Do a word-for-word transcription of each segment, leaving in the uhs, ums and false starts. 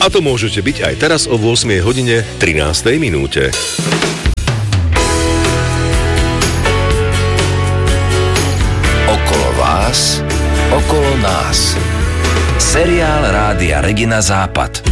A to môžete byť aj teraz o ôsmej hodine trinástej minúte. Okolo vás, okolo nás. Seriál Rádia Regina Západ.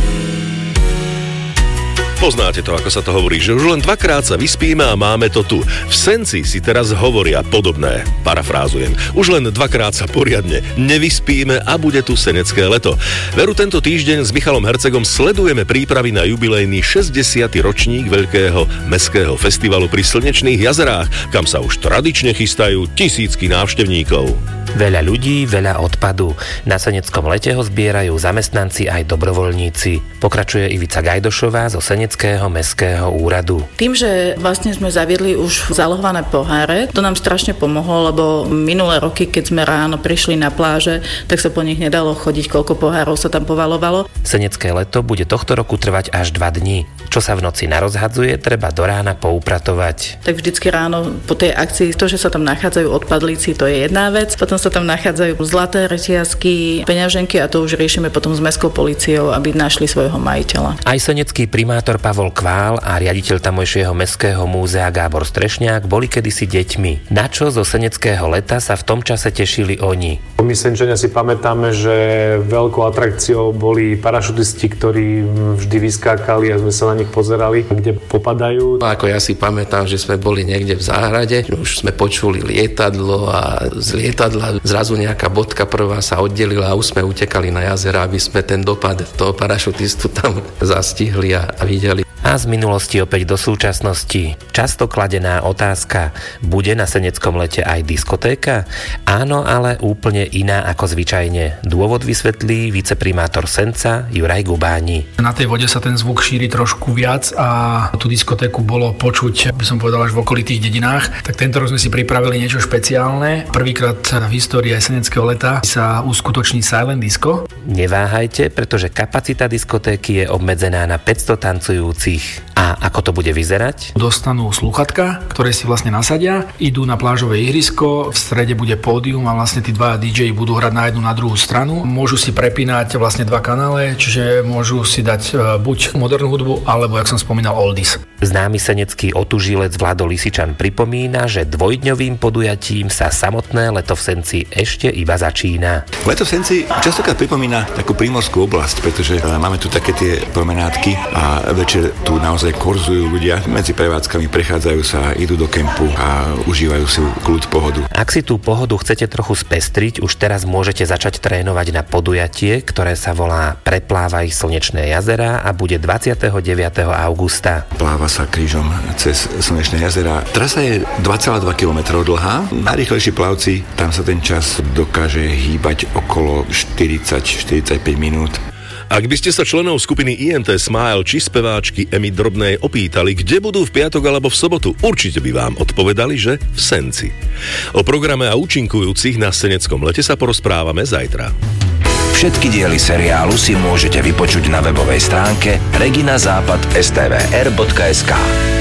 Poznáte to, ako sa to hovorí, že už len dvakrát sa vyspíme a máme to tu. V Senci si teraz hovoria podobné. Parafrázujem. Už len dvakrát sa poriadne nevyspíme a bude tu senecké leto. Veru tento týždeň s Michalom Hercegom sledujeme prípravy na jubilejný šesťdesiaty ročník veľkého mestského festivalu pri Slnečných jazerách, kam sa už tradične chystajú tisícky návštevníkov. Veľa ľudí, veľa odpadu. Na seneckom lete ho zbierajú zamestnanci aj dobrovoľníci. Pokračuje Ivica Gajdošová zo Seneckého mestského úradu. Tým, že vlastne sme zaviedli už zalohované poháre, to nám strašne pomohlo, lebo minulé roky, keď sme ráno prišli na pláže, tak sa po nich nedalo chodiť, koľko pohárov sa tam povalovalo. Senecké leto bude tohto roku trvať až dva dni. Čo sa v noci narozhadzuje, treba do rána poupratovať. Tak vždycky ráno po tej akcii, to, že sa tam nachádzajú odpadlíci, to je jedna vec. Potom sa tam nachádzajú zlaté reťazky, peňaženky a to už riešime potom s mestskou políciou, aby našli svojho majiteľa. Aj senecký primátor Pavol Kvál a riaditeľ tamojšieho mestského múzea Gábor Strešňák boli kedysi deťmi. Na čo zo seneckého leta sa v tom čase tešili oni? My Senčania si pamätáme, že veľkou atrakciou boli parašutisti, ktorí vždy vyskákali a sme sa na nich pozerali, kde popadajú. Ako ja si pamätám, že sme boli niekde v záhrade, už sme počuli lietadlo a z lietadla zrazu nejaká bodka prvá sa oddelila a už sme utekali na jazera, aby sme ten dopad toho parašutistu tam zastihli a, a videli. A z minulosti opäť do súčasnosti. Často kladená otázka, bude na seneckom lete aj diskotéka? Áno, ale úplne iná ako zvyčajne. Dôvod vysvetlí viceprimátor Senca Juraj Gubáni. Na tej vode sa ten zvuk šíri trošku viac a tú diskotéku bolo počuť, by som povedal, až v okolitých dedinách. Tak tento rok sme si pripravili niečo špeciálne. Prvýkrát v histórii aj seneckého leta sa uskutoční silent disco. Neváhajte, pretože kapacita diskotéky je obmedzená na päťsto tancujúcich. A ako to bude vyzerať? Dostanú slúchatka, ktoré si vlastne nasadia, idú na plážové ihrisko, v strede bude pódium a vlastne tí dva dí džeji budú hrať na jednu, na druhú stranu. Môžu si prepínať vlastne dva kanále, čiže môžu si dať buď modernú hudbu, alebo, jak som spomínal, oldies. Známy senecký otužilec Vlado Lisičan pripomína, že dvojdňovým podujatím sa samotné leto v Senci ešte iba začína. Leto v Senci častokrát pripomína takú primorskú oblasť, pretože máme tu také tie promenádky a večer tu naozaj korzujú ľudia. Medzi prevádzkami prechádzajú sa, idú do kempu a užívajú si kľud, pohodu. Ak si tú pohodu chcete trochu spestriť, už teraz môžete začať trénovať na podujatie, ktoré sa volá Preplávaj Slnečné jazerá a bude dvadsiateho deviateho augusta. Pláva sa krížom cez Slnečné jazerá. Trasa je dva celé dva kilometra dlhá. Najrýchlejší plavci, tam sa ten čas dokáže hýbať okolo štyridsať až štyridsaťpäť minút. Ak by ste sa členov skupiny í en té Smile či speváčky Emy Drobnej opýtali, kde budú v piatok alebo v sobotu, určite by vám odpovedali, že v Senci. O programe a účinkujúcich na seneckom lete sa porozprávame zajtra. Všetky diely seriálu si môžete vypočuť na webovej stránke regina západ bodka es té vé er bodka es ká.